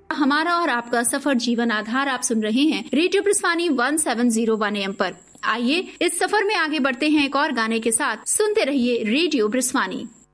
हमारा और आपका सफर जीवन आधार आप सुन रहे हैं रेडियो ब्रिस्वानी 1701 AM पर। आइए इस सफर में आगे बढ़ते हैं एक और गाने के साथ। सुनते रहिए रेडियो ब्रिस्वानी।